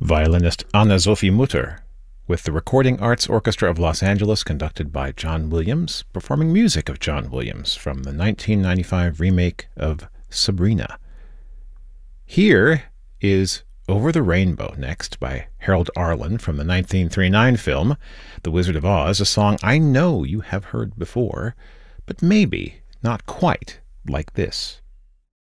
violinist Anna-Sophie Mutter, with the Recording Arts Orchestra of Los Angeles conducted by John Williams, performing music of John Williams from the 1995 remake of Sabrina. Here is Over the Rainbow next by Harold Arlen from the 1939 film The Wizard of Oz, a song I know you have heard before, but maybe not quite like this.